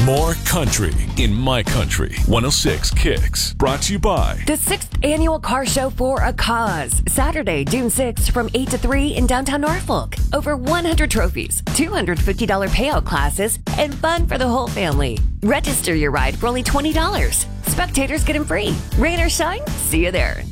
More country in My Country 106 Kicks. Brought to you by the 6th Annual Car Show for a Cause. Saturday, June 6th from 8 to 3 in downtown Norfolk. Over 100 trophies, $250 payout classes, and fun for the whole family. Register your ride for only $20. Spectators get them free. Rain or shine, see you there.